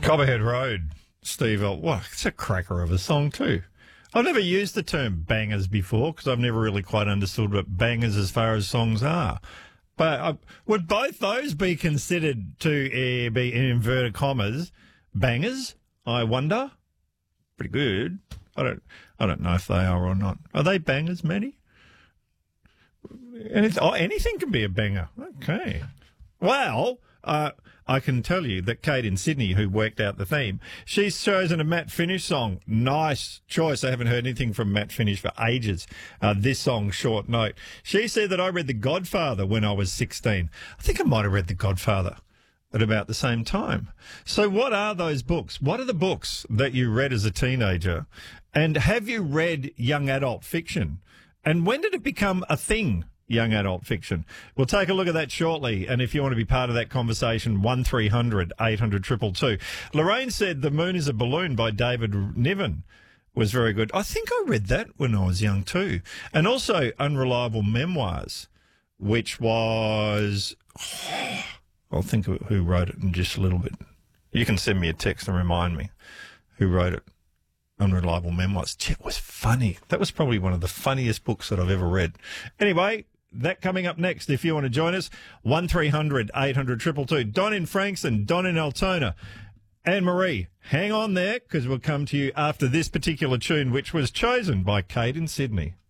Copperhead Road, Steve. Well, it's a cracker of a song too. I've never used the term bangers before because I've never really quite understood what bangers as far as songs are. But would both those be considered to be, in inverted commas, bangers? I wonder. Pretty good. I don't know if they are or not. Are they bangers, Maddie? Anything can be a banger. Okay. Well, I can tell you that Kate in Sydney, who worked out the theme, she's chosen a Matt Finish song. Nice choice. I haven't heard anything from Matt Finish for ages. This song, Short Note. She said that I read The Godfather when I was 16. I think I might have read The Godfather at about the same time. So what are those books? What are the books that you read as a teenager? And have you read young adult fiction? And when did it become a thing? Young adult fiction. We'll take a look at that shortly. And if you want to be part of that conversation, 1300 800 222. Lorraine said The Moon is a Balloon by David Niven was very good. I think I read that when I was young too. And also Unreliable Memoirs, which was... I'll think of who wrote it in just a little bit. You can send me a text and remind me who wrote it. Unreliable Memoirs. Gee, it was funny. That was probably one of the funniest books that I've ever read. Anyway, that coming up next, if you want to join us, 1300 800 222. Don in Frankston, Don in Altona. Anne-Marie, hang on there because we'll come to you after this particular tune, which was chosen by Kate in Sydney.